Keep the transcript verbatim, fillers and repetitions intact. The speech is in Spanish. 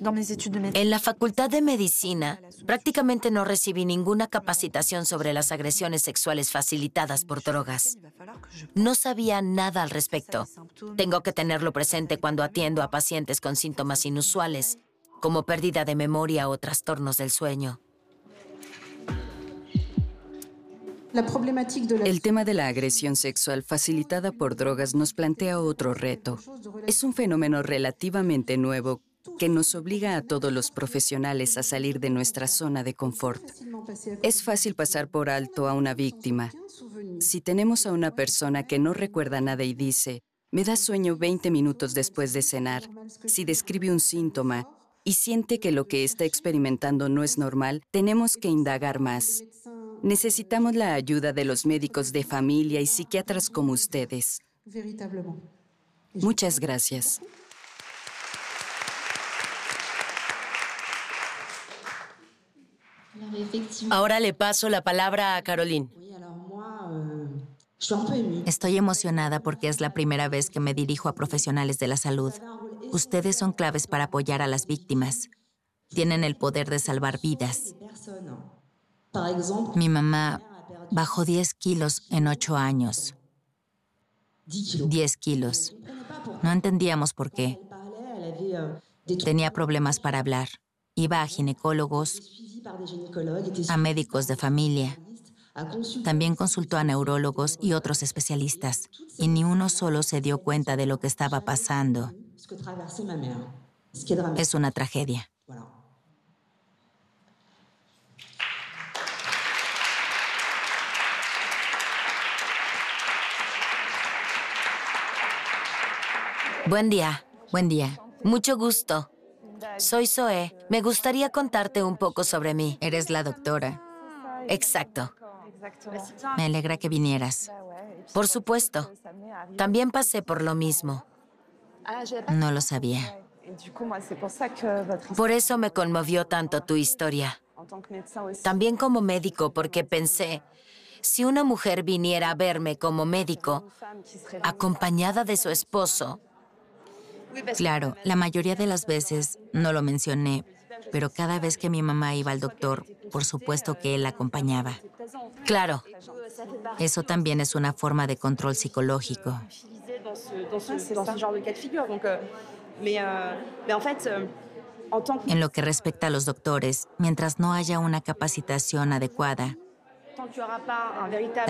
En la Facultad de Medicina, prácticamente no recibí ninguna capacitación sobre las agresiones sexuales facilitadas por drogas. No sabía nada al respecto. Tengo que tenerlo presente cuando atiendo a pacientes con síntomas inusuales, como pérdida de memoria o trastornos del sueño. El tema de la agresión sexual facilitada por drogas nos plantea otro reto. Es un fenómeno relativamente nuevo que nos obliga a todos los profesionales a salir de nuestra zona de confort. Es fácil pasar por alto a una víctima. Si tenemos a una persona que no recuerda nada y dice, me da sueño veinte minutos después de cenar, si describe un síntoma y siente que lo que está experimentando no es normal, tenemos que indagar más. Necesitamos la ayuda de los médicos de familia y psiquiatras como ustedes. Muchas gracias. Ahora le paso la palabra a Caroline. Estoy emocionada porque es la primera vez que me dirijo a profesionales de la salud. Ustedes son claves para apoyar a las víctimas. Tienen el poder de salvar vidas. Mi mamá bajó diez kilos en ocho años. diez kilos. No entendíamos por qué. Tenía problemas para hablar. Iba a ginecólogos, a médicos de familia. También consultó a neurólogos y otros especialistas. Y ni uno solo se dio cuenta de lo que estaba pasando. Es una tragedia. Buen día. Buen día. Mucho gusto. Soy Zoe. Me gustaría contarte un poco sobre mí. Eres la doctora. Exacto. Me alegra que vinieras. Por supuesto. También pasé por lo mismo. No lo sabía. Por eso me conmovió tanto tu historia. También como médico, porque pensé, si una mujer viniera a verme como médico, acompañada de su esposo. Claro, la mayoría de las veces no lo mencioné, pero cada vez que mi mamá iba al doctor, por supuesto que él la acompañaba. Claro. Eso también es una forma de control psicológico. En lo que respecta a los doctores, mientras no haya una capacitación adecuada,